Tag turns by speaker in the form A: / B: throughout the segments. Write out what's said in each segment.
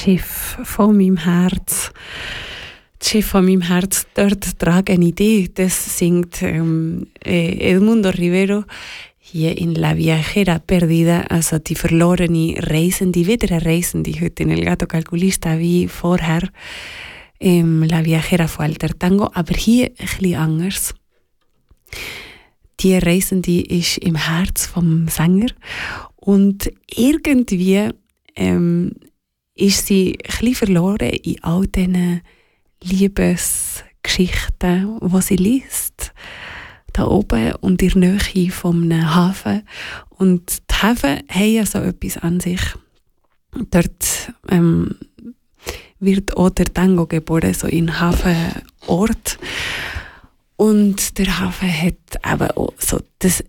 A: Schiff von meinem Herz. Das Schiff von meinem Herz, dort trage eine Idee. Das singt Edmundo Rivero hier in La Viajera Perdida, also die verlorene Reisende, wieder eine Reisende heute in El Gato Calculista wie vorher im La Viajera von Alter Tango, aber hier ein bisschen anders. Die Reisende ist im Herz vom Sänger und irgendwie ist sie ein bisschen verloren in all diesen Liebesgeschichten, die sie liest. Da oben und in der Nähe vom Hafen. Und die Häfen haben ja so etwas an sich. Dort wird auch der Tango geboren, so in Hafenort. Und der Hafen hat eben auch so das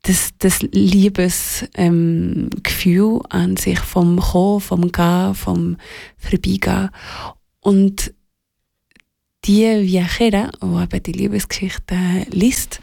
A: Liebesgefühl an sich vom Kommen, vom Gehen, vom Vorbeigehen. Und die Viajera, die eben die Liebesgeschichte liest,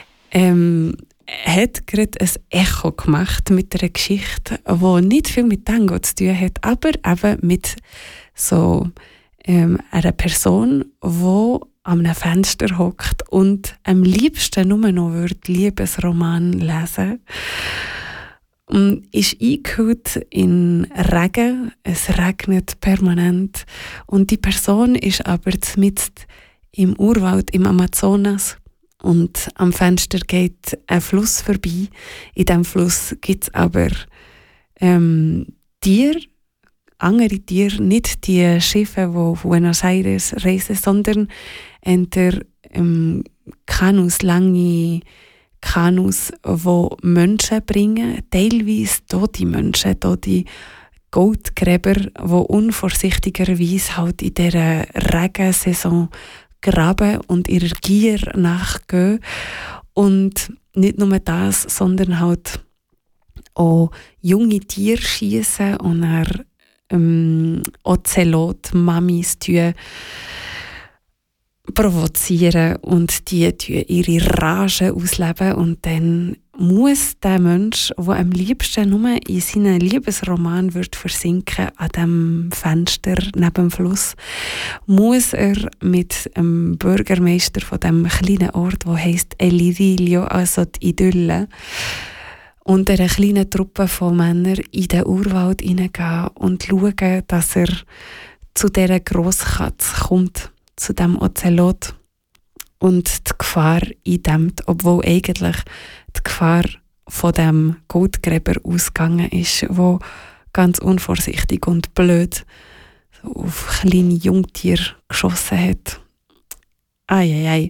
A: hat gerade ein Echo gemacht mit einer Geschichte, die nicht viel mit Tango zu tun hat, aber eben mit so einer Person, die an einem Fenster hockt und am liebsten nur noch Liebesroman lesen und ist eingehüllt in Regen. Es regnet permanent und die Person ist aber mitten im Urwald, im Amazonas, und am Fenster geht ein Fluss vorbei. In diesem Fluss gibt es aber Tiere, andere Tiere, nicht die Schiffe, die Buenos Aires reisen, sondern Kanus, lange Kanus, die Menschen bringen, teilweise tote Menschen, tote Goldgräber, die unvorsichtigerweise halt in dieser Regensaison graben und ihrer Gier nachgehen. Und nicht nur das, sondern halt auch junge Tiere schiessen und Ozelot-Mamis provozieren und die ihre Rage ausleben. Und dann muss der Mensch, der am liebsten nur in seinen Liebesroman wird versinken, an dem Fenster neben dem Fluss, muss er mit dem Bürgermeister von dem kleinen Ort, der heisst El Idilio, also die Idylle, und einer kleinen Truppe von Männern in den Urwald hineingehen und schauen, dass er zu dieser Grosskatze kommt, zu dem Ozelot, und die Gefahr eindämmt, obwohl eigentlich die Gefahr von dem Goldgräber ausgegangen ist, wo ganz unvorsichtig und blöd auf kleine Jungtiere geschossen hat. Eieiei.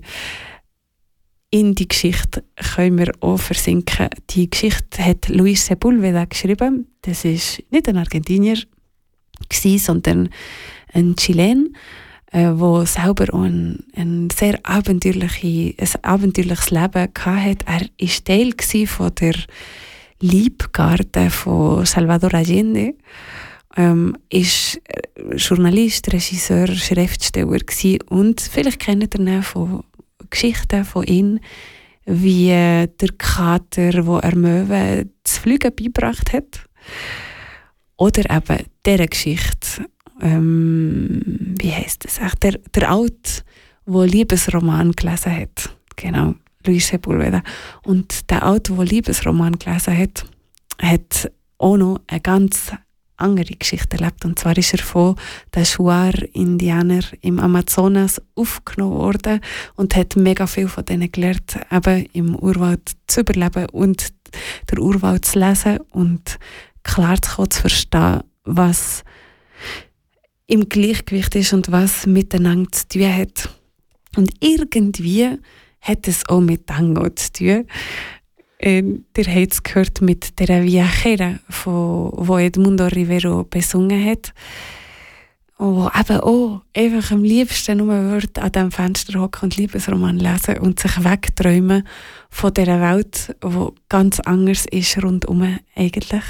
A: In die Geschichte können wir auch versinken. Die Geschichte hat Luis Sepúlveda geschrieben. Das ist nicht ein Argentinier, sondern ein Chilen, der selber auch ein sehr abenteuerliches Leben hatte. Er war Teil von der Liebgarde von Salvador Allende, ist Journalist, Regisseur, Schriftsteller gewesen. Und vielleicht kennt ihr ihn von Geschichten von ihm, wie der Kater, wo er Möwen das Fliegen beigebracht hat. Oder eben diese Geschichte, wie heisst das? Der Alt, der Liebesroman gelesen hat. Genau, Luis Sepúlveda. Und der Alt, der Liebesroman gelesen hat, hat auch noch eine ganz andere Geschichte erlebt. Und zwar ist er von den Shuar-Indianern im Amazonas aufgenommen worden und hat mega viel von denen gelernt, eben im Urwald zu überleben und den Urwald zu lesen und klar zu verstehen, was im Gleichgewicht ist und was miteinander zu tun hat. Und irgendwie hat es auch mit Tango zu tun. Ihr habt es gehört mit der Viajera, wo Edmundo Rivero besungen hat, wo eben auch einfach am liebsten nur an diesem Fenster hocken und Liebesroman lesen und sich wegträumen von dieser Welt, die ganz anders ist rundum eigentlich.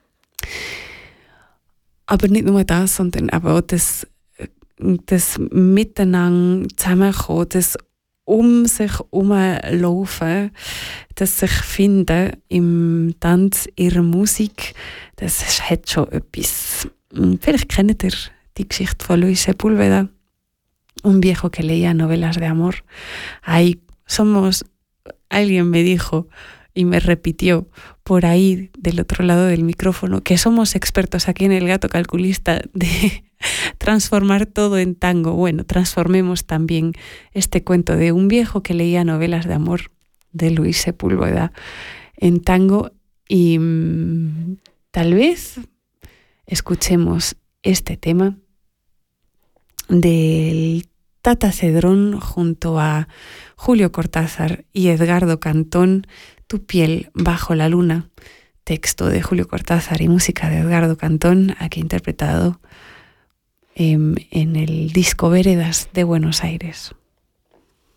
A: Aber nicht nur das, sondern eben auch das Miteinander zusammenkommen, das sich herumlaufen, das sich finden im Tanz, ihrer Musik, das hat schon etwas. Vielleicht kennt ihr Tixicht fue Luis Sepúlveda, un viejo que leía novelas de amor. Ahí alguien me dijo y me repitió por ahí del otro lado del micrófono que somos expertos aquí en El Gato Calculista de transformar todo en tango. Bueno, transformemos también este cuento de un viejo que leía novelas de amor de Luis Sepúlveda en tango y tal vez escuchemos este tema del Tata Cedrón junto a Julio Cortázar y Edgardo Cantón, Tu piel bajo la luna, texto de Julio Cortázar y música de Edgardo Cantón, aquí interpretado en el disco Veredas de Buenos Aires.